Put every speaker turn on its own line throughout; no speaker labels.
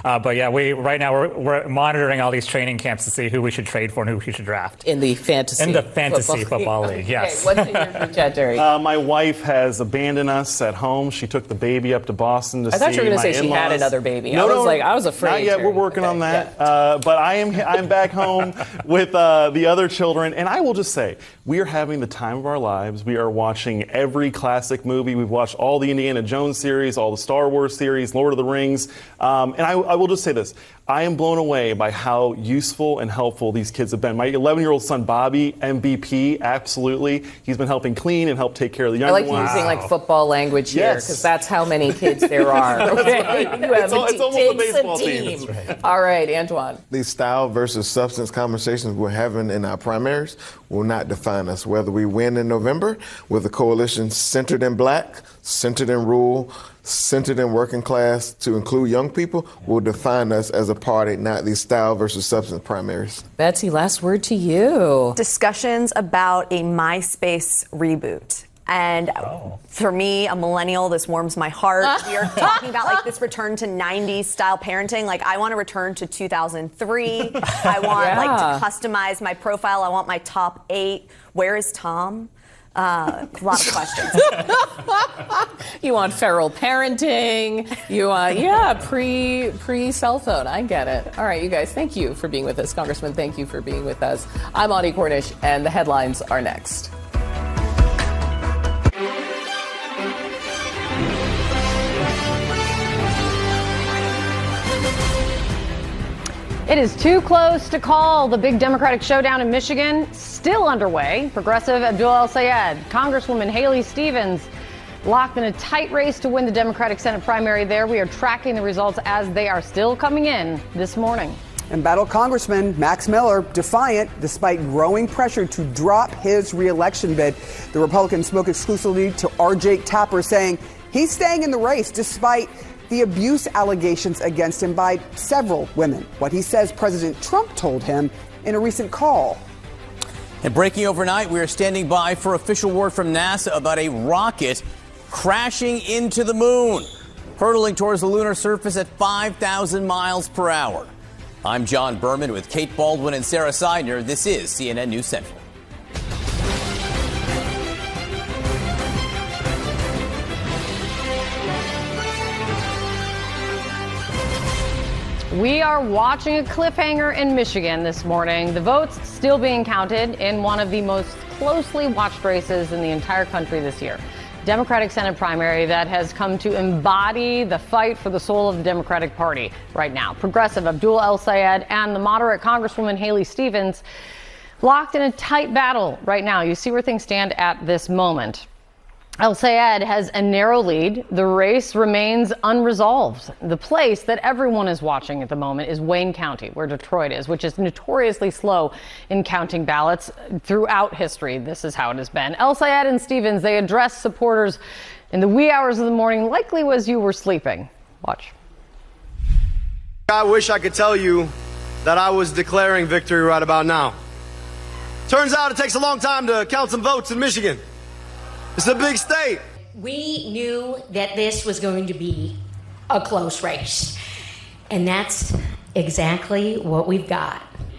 But yeah, right now we're monitoring all these training camps to see who we should trade for and who we should draft.
In the fantasy
football league, yes.
Okay, what's in your group chat, Jerry?
My wife has abandoned us at home. She took the baby up to Boston to see my in-laws.
I thought you were going to say she had another baby.
No,
I was afraid.
Not yet. We're working on that. Yeah. But I'm back home with the other children, and I will just say we are having the time of our lives. We are watching every classic movie. We've watched all the Indiana Jones series, all the Star Wars series, Lord of the Rings, and I will just say this. I am blown away by how useful and helpful these kids have been. My 11-year-old son, Bobby, MVP, absolutely. He's been helping clean and help take care of the younger ones.
I like using football language here because that's how many kids there are. Okay?
Right. It's almost a baseball team.
Right. All right, Antoine.
These style versus substance conversations we're having in our primaries will not define us. Whether we win in November with a coalition centered in black, centered in rural, centered in working class to include young people will define us as a party, not these style versus substance primaries.
Betsy, last word to you.
Discussions about a MySpace reboot. And for me, a millennial, this warms my heart. We are talking about this return to 90s style parenting. I want to return to 2003. I want to customize my profile. I want my top 8. Where is Tom? A lot of questions.
You want feral parenting. You want, pre cell phone. I get it. All right, you guys, thank you for being with us. Congressman, thank you for being with us. I'm Audie Cornish, and the headlines are next.
It is too close to call. The big Democratic showdown in Michigan still underway. Progressive Abdul El-Sayed, Congresswoman Haley Stevens locked in a tight race to win the Democratic Senate primary there. We are tracking the results as they are still coming in this morning.
Embattled Congressman Max Miller defiant despite growing pressure to drop his re-election bid. The Republican spoke exclusively to R.J. Tapper, saying he's staying in the race despite the abuse allegations against him by several women. What he says President Trump told him in a recent call.
And breaking overnight, we are standing by for official word from NASA about a rocket crashing into the moon, hurtling towards the lunar surface at 5,000 miles per hour. I'm John Berman with Kate Baldwin and Sarah Seidner. This is CNN News Central.
We are watching a cliffhanger in Michigan this morning. The votes still being counted in one of the most closely watched races in the entire country this year. Democratic Senate primary that has come to embody the fight for the soul of the Democratic Party right now. Progressive Abdul El-Sayed and the moderate Congresswoman Haley Stevens locked in a tight battle right now. You see where things stand at this moment. El-Sayed has a narrow lead. The race remains unresolved. The place that everyone is watching at the moment is Wayne County, where Detroit is, which is notoriously slow in counting ballots throughout history. This is how it has been. El-Sayed and Stevens, they addressed supporters in the wee hours of the morning, likely as you were sleeping. Watch.
I wish I could tell you that I was declaring victory right about now. Turns out it takes a long time to count some votes in Michigan. It's a big state.
We knew that this was going to be a close race. And that's exactly what we've got.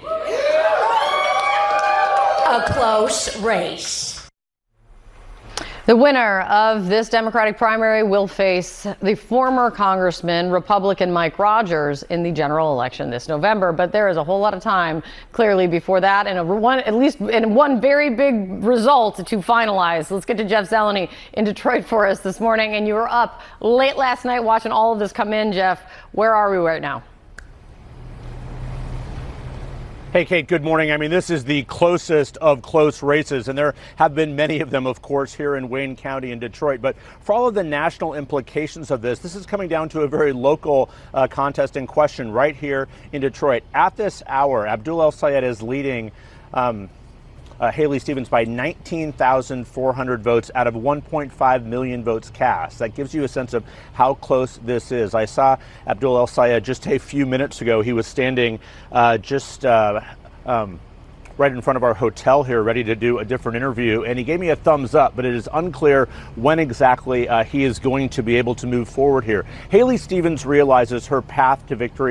A close race.
The winner of this Democratic primary will face the former Congressman, Republican Mike Rogers, in the general election this November. But there is a whole lot of time, clearly, before that, and at least one very big result to finalize. Let's get to Jeff Zeleny in Detroit for us this morning. And you were up late last night watching all of this come in, Jeff. Where are we right now?
Hey, Kate, good morning. I mean, this is the closest of close races, and there have been many of them, of course, here in Wayne County and Detroit. But for all of the national implications of this is coming down to a very local contest in question right here in Detroit. At this hour, Abdul El-Sayed is leading Haley Stevens by 19,400 votes out of 1.5 million votes cast. That gives you a sense of how close this is. I saw Abdul El-Sayed just a few minutes ago. He was standing right in front of our hotel here, ready to do a different interview, and he gave me a thumbs up, but it is unclear when exactly he is going to be able to move forward here. Haley Stevens realizes her path to victory